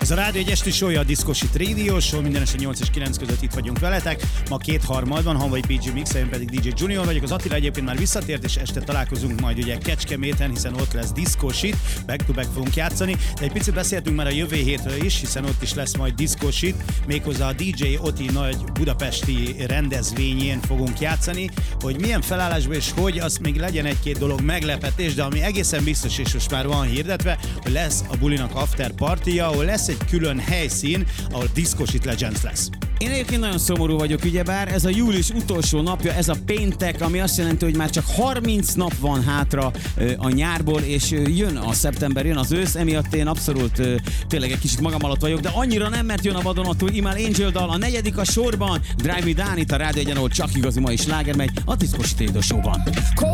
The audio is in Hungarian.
Ez a rádió egy esti show, a Disco Shit Radio Show, minden este 8 és 9 között itt vagyunk veletek. Ma 2/3-ban, Hanvai PG Mix, én pedig DJ Junior vagyok. Az Attila egyébként már visszatért, és este találkozunk majd ugye Kecskeméten, hiszen ott lesz Disco Shit, back-to-back fogunk játszani. De egy picit beszéltünk már a jövő hétről is, hiszen ott is lesz majd Disco Shit, méghozzá a DJ Oti nagy budapesti rendezvényén fogunk játszani. Hogy milyen felállásban és hogy, az még legyen egy-két dolog meglepetés, de ami egészen biztos, és most már van hirdetve, hogy lesz a bulinak after partyja, ahol lesz egy külön helyszín, ahol Disco Shit Legends lesz. Én egyébként nagyon szomorú vagyok, ugyebár ez a július utolsó napja, ez a péntek, ami azt jelenti, hogy már csak 30 nap van hátra a nyárból, és jön a szeptember, jön az ősz, emiatt én abszolút tényleg egy kicsit magam alatt vagyok, de annyira nem, mert jön a vadonatúl Imal Angel dal, a 4. a sorban, Drive Me Down, itt a Rádió Egyen, ahol csak igazi mai sláger megy, a Disco Shit Radio Show-ban.